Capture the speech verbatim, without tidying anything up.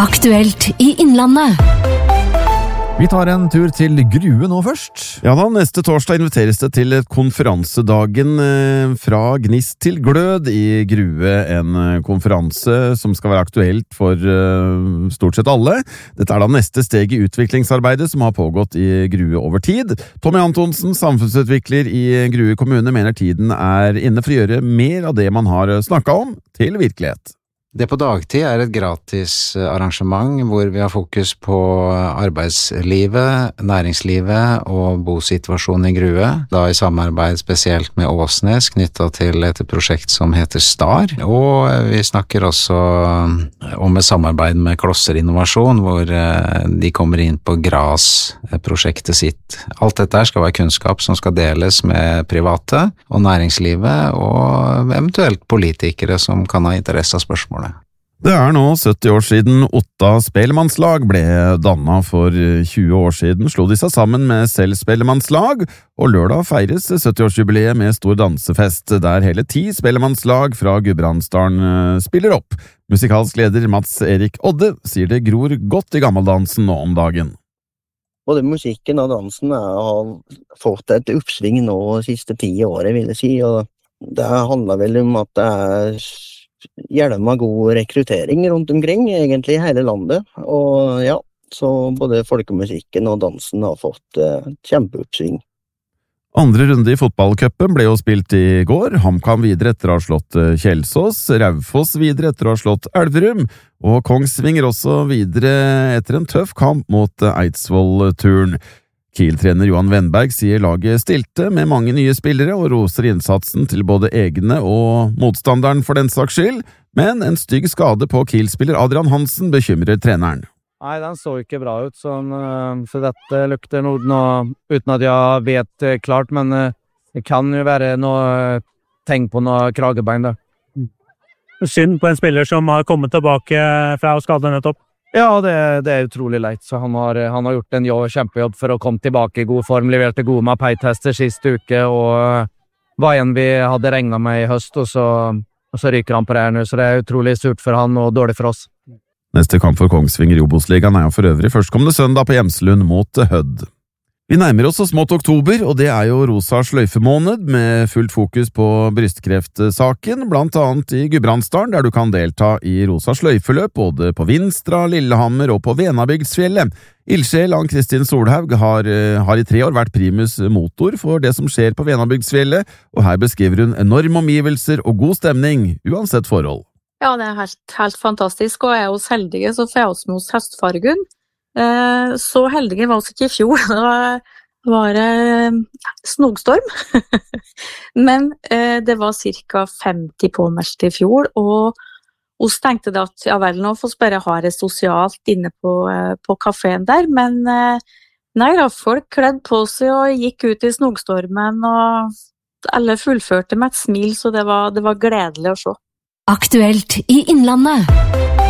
Aktuelt i Innlandet. Vi tar en tur til Grue nå først. Ja da, neste torsdag inviteres det til konferansedagen fra gnist til glød i Grue, en konferanse som skal være aktuelt for stort sett alle. Dette er da neste steg i utviklingsarbeidet som har pågått i Grue over tid. Tommy Antonsen, samfunnsutvikler i Grue kommune, mener tiden er inne for å gjøre mer av det man har snakket om, til virkelighet. Det på dagtid er et gratis arrangement hvor vi har fokus på arbeidslivet, næringslivet og bosituasjonen i Grue, da i samarbeid spesielt med Åsnes knyttet til et prosjekt som heter STAR, og vi snakker også om et samarbeid med Klosser Innovasjon, hvor de kommer inn på GRAS-prosjektet sitt. Alt dette skal være kunnskap som skal deles med private og næringslivet, og eventuelt politikere som kan ha interesse av spørsmål. Det er nå sytti år siden Otta Spellemannslag ble dannet. For tjue år siden slo de seg sammen med Sel Spellemannslag, og lørdag feires sytti-årsjubileet med stor dansefest, der hele ti spellemannslag fra Gudbrandsdalen spiller opp. Musikalsk leder Mats Erik Odde sier det gror godt i gammeldansen nå om dagen. Både musikken og dansen har fått et oppsving nå de siste ti årene, vil jeg si, og det handler vel om at det er hjelma god rekruttering rundt omkring, egentlig i hele landet, og ja, så både folkemusikken og dansen har fått uh, kjempeoppsving. Andre runde i fotballcupen ble jo spilt i går. HamKam videre etter å ha slått Kjelsås, Raufoss videre etter å ha slått Elverum, og Kongsvinger også videre etter en tøff kamp mot Eidsvoll-Turn. Kiel-trener Johan Wennberg sier laget stilte med mange nye spillere og roser innsatsen til både egne og motstanderen for den saks skyld, men en stygg skade på Kiel-spiller Adrian Hansen bekymrer treneren. Nei, den så ikke bra ut, sånn, så dette lukter noe, noe uten at jeg vet klart, men det kan jo være noe tegn på noe kragebein der. Synd på en spiller som har kommet tilbake fra å skade nettopp. Ja, det, det er utrolig leit, så han har, han har gjort en jobb, kjempejobb for å komme tilbake i god form, leverte gode mapei-tester sist uke, og var en vi hadde regnet med i høst, og så, og så ryker han på det her nå, så det er utrolig surt for han og dårlig for oss. Neste kamp for Kongsvinger i Obos-ligaen er jo for øvrig førstkommende søndag på Hjemslund mot Hødd. Vi nærmer oss så smått oktober, og det er jo rosa sløyfemåned med fullt fokus på brystkreftsaken, blant annet i Gudbrandsdalen, der du kan delta i rosa sløyfeløp både på Vinstra, Lillehammer og på Venabygdsfjellet. Ildsjel Ann-Kristin Solhaug har, har i tre år vært primus motor for det som skjer på Venabygdsfjellet, og her beskriver hun enorme omgivelser og god stemning, uansett forhold. Ja, det er helt, helt fantastisk, og er oss heldige så får oss med oss høstfargen. Eh, så heldige var oss ikke i fjor, da var det eh, snogstorm, men eh, det var cirka femti påmeldt i fjor, og oss tenkte da at ja vel, nå får vi bare ha det sosialt inne på, eh, på kaféen der, men eh, nei da, folk kledde på seg og gikk ut i snogstormen, og alle fullførte med et smil, så det var, det var gledelig å se. Aktuelt i Innlandet.